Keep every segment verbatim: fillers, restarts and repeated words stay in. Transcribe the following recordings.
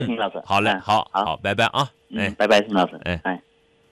秦老师。 好嘞， 嗯、 好， 好， 好，拜拜啊！哎， 嗯，拜拜，秦老师。 哎哎，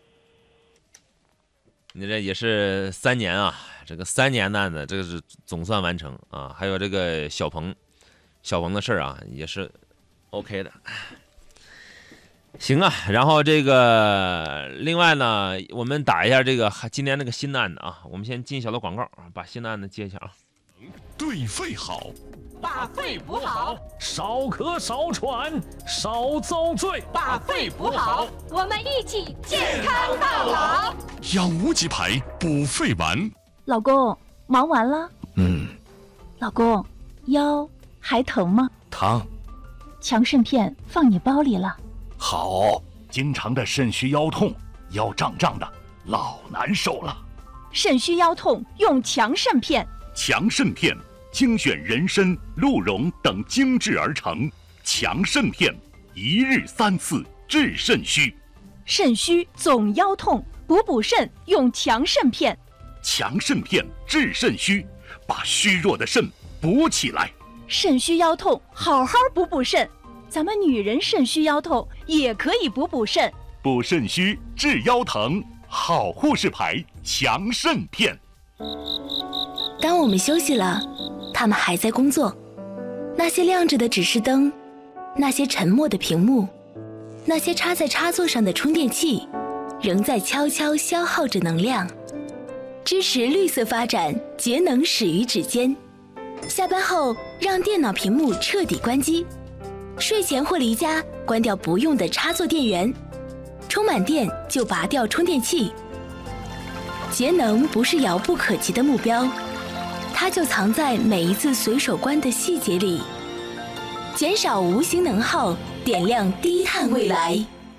你这也是三年啊，这个三年呢呢，这个是总算完成啊。还有这个小鹏，小鹏的事儿啊，也是 OK 的。行啊，然后这个另外呢，我们打一下这个今天那个新的案子啊，我们先进小的广告啊，把新的案子接一下啊。 对肺好， 把肺补好， 少咳少喘，少遭罪。 把肺补好，我们一起健康到老。 养无极牌补肺丸。 老公，忙完了？ 嗯。 老公，腰还疼吗？ 疼。 强肾片放你包里了。 好，经常的肾虚腰痛，腰胀胀的，老难受了。 肾虚腰痛用强肾片。 强肾片精选人参、鹿茸等精制而成，强肾片一日三次治肾虚。 肾虚总腰痛，补补肾用强肾片。 强肾片治肾虚，把虚弱的肾补起来。 肾虚腰痛，好好补补肾。咱们女人肾虚腰痛也可以补补肾， 补肾虚治腰疼，好护士牌强肾片。 当我们休息了，他们还在工作。那些亮着的指示灯，那些沉默的屏幕，那些插在插座上的充电器，仍在悄悄消耗着能量。支持绿色发展，节能始于指尖。下班后，让电脑屏幕彻底关机。睡前或离家，关掉不用的插座电源，充满电就拔掉充电器。节能不是遥不可及的目标，它就藏在每一次随手关的细节里。减少无形能耗，点亮低碳未来。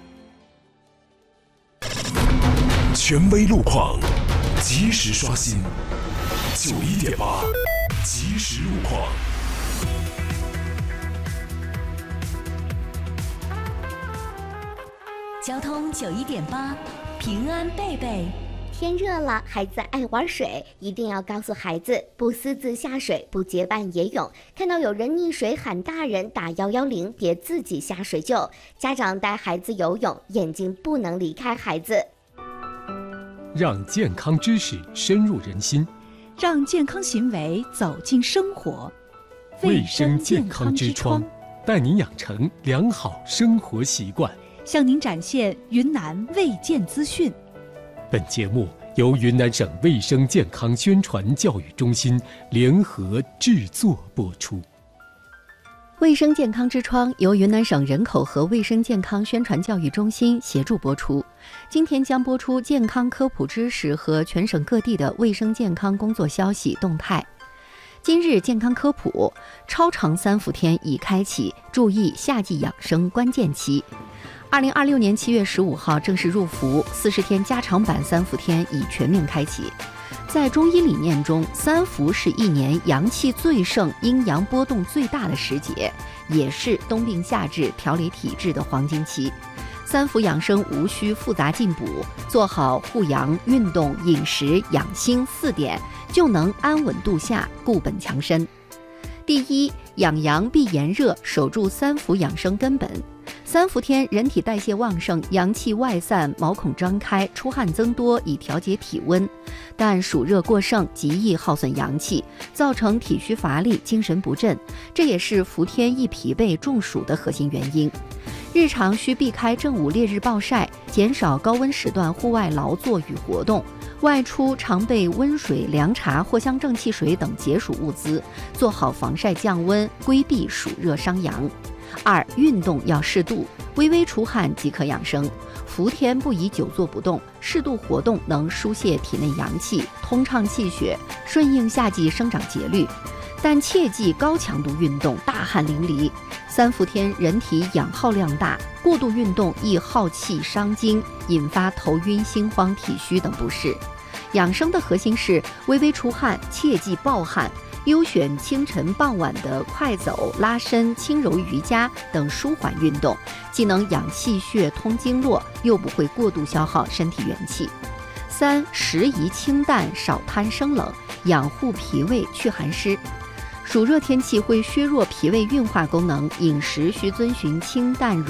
权威路况，及时刷新。九一点八，及时路况。 交通九一点八，平安贝贝。 天热了，孩子爱玩水，一定要告诉孩子不私自下水，不结伴野泳。看到有人溺水喊大人，打一一零，别自己下水救。家长带孩子游泳，眼睛不能离开孩子。 让健康知识深入人心， 让健康行为走进生活。 卫生健康之窗，带您养成良好生活习惯。 向您展现云南卫健资讯。 本节目由云南省卫生健康宣传教育中心联合制作播出。 卫生健康之窗由云南省人口和卫生健康宣传教育中心协助播出。今天将播出健康科普知识和全省各地的卫生健康工作消息动态。今日健康科普：超长三伏天已开启，注意夏季养生关键期。二零二六年七月十五号正式入伏，四十天加长版三伏天已全面开启。在中医理念中，三伏是一年阳气最盛、阴阳波动最大的时节，也是冬病夏治、调理体质的黄金期。三伏养生无需复杂进补，做好护阳、运动、饮食、养心四点，就能安稳度夏、固本强身。第一，养阳避炎热，守住三伏养生根本。三伏天，人体代谢旺盛，阳气外散，毛孔张开，出汗增多，以调节体温。但暑热过盛，极易耗损阳气，造成体虚乏力、精神不振，这也是伏天易疲惫、中暑的核心原因。日常需避开正午烈日暴晒，减少高温时段户外劳作与活动。外出常备温水、凉茶、藿香正气水等解暑物资，做好防晒降温，规避暑热伤阳。二、运动要适度，微微出汗即可养生。伏天不宜久坐不动，适度活动能疏泄体内阳气，通畅气血，顺应夏季生长节律。但切忌高强度运动，大汗淋漓。三伏天人体氧耗量大，过度运动易耗气伤精，引发头晕、心慌、体虚等不适。养生的核心是微微出汗，切忌暴汗。优选清晨傍晚的快走、拉伸、轻柔瑜伽等舒缓运动，既能养气血、通经络，又不会过度消耗身体元气。三、食宜清淡，少贪生冷，养护脾胃，去寒湿。 暑热天气会削弱脾胃运化功能，饮食需遵循清淡